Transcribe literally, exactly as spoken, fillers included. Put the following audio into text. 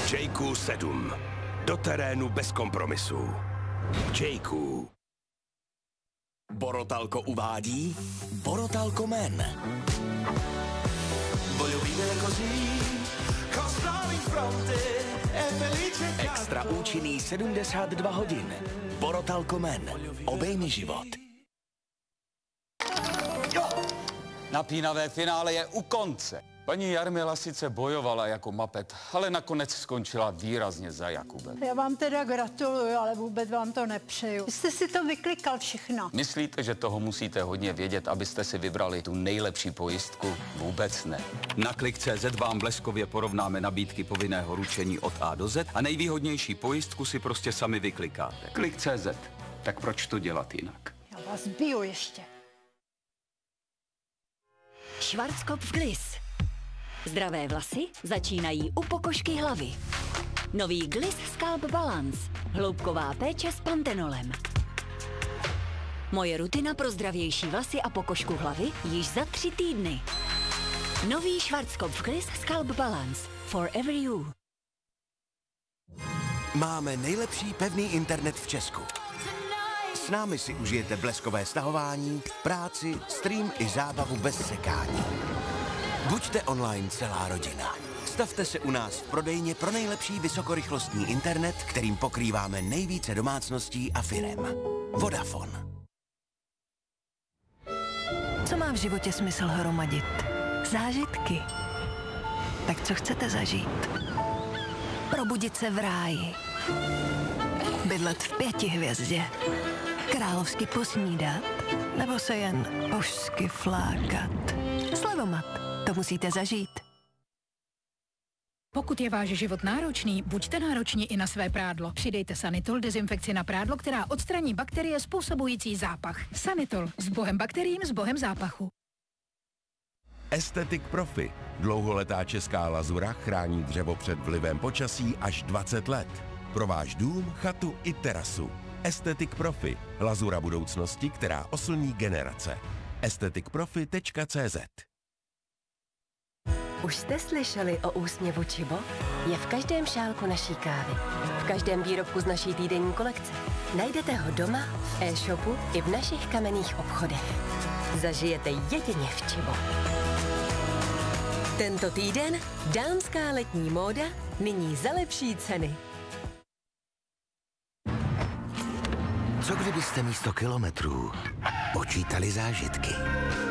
J Q sedm. Do terénu bez kompromisů. J Q. Borotalko uvádí Borotalko Men. Extra účinný sedmdesát dva hodin. Borotalko Men. Obejmi život. Napínavé finále je u konce. Paní Jarmila sice bojovala jako mapet, ale nakonec skončila výrazně za Jakubem. Já vám teda gratuluju, ale vůbec vám to nepřeju. Vy jste si to vyklikal všechno. Myslíte, že toho musíte hodně vědět, abyste si vybrali tu nejlepší pojistku? Vůbec ne. Na klik tečka cé zet vám bleskově porovnáme nabídky povinného ručení od A do Z a nejvýhodnější pojistku si prostě sami vyklikáte. Klik tečka cé zet. Tak proč to dělat jinak? Já vás biju ještě. Schwarzkopf Gliss. Zdravé vlasy začínají u pokožky hlavy. Nový Gliss Scalp Balance. Hloubková péče s pantenolem. Moje rutina pro zdravější vlasy a pokožku hlavy již za tři týdny. Nový Schwarzkopf Gliss Scalp Balance. Forever you. Máme nejlepší pevný internet v Česku. S námi si užijete bleskové stahování, práci, stream i zábavu bez sekání. Buďte online celá rodina. Stavte se u nás v prodejně pro nejlepší vysokorychlostní internet, kterým pokrýváme nejvíce domácností a firem. Vodafone. Co má v životě smysl hromadit? Zážitky. Tak co chcete zažít? Probudit se v ráji. Bydlet v pěti hvězdě. Královsky posnídat. Nebo se jen božsky flákat. Slevomat. To musíte zažít. Pokud je váš život náročný, buďte nároční i na své prádlo. Přidejte Sanitol dezinfekci na prádlo, která odstraní bakterie způsobující zápach. Sanitol. S bohem bakteriím, s bohem zápachu. Aesthetic Profi. Dlouholetá česká lazura chrání dřevo před vlivem počasí až dvacet let. Pro váš dům, chatu i terasu. Aesthetic Profi. Lazura budoucnosti, která oslní generace. aesthetic profi tečka cé zet. Už jste slyšeli o úsměvu Čibo? Je v každém šálku naší kávy. V každém výrobku z naší týdenní kolekce. Najdete ho doma, v e-shopu i v našich kamenných obchodech. Zažijete jedině v Čibo. Tento týden dámská letní móda nyní za lepší ceny. Co kdybyste místo kilometrů počítali zážitky?